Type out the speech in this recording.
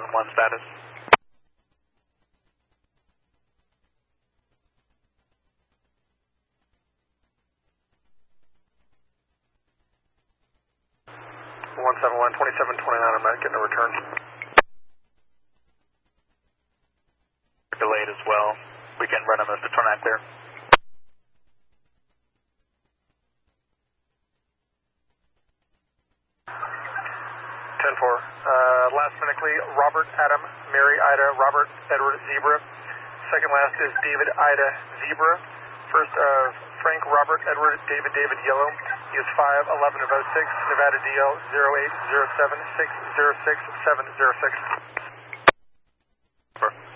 111 status. One 2729, I'm not getting a return. Delayed as well. We can run on the turn clear. 10-4. Last phonetically, Robert Adam Mary Ida Robert Edward Zebra. Second last is David Ida Zebra. First of Frank Robert Edward David David Yellow. He is 511 of 06, Nevada DL 08076066706.